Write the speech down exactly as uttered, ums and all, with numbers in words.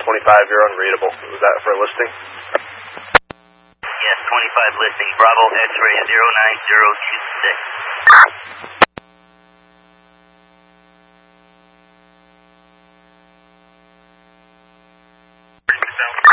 twenty-five, you're unreadable. Was that for a listing? Yes, twenty-five listing. Bravo X-ray zero nine zero two six.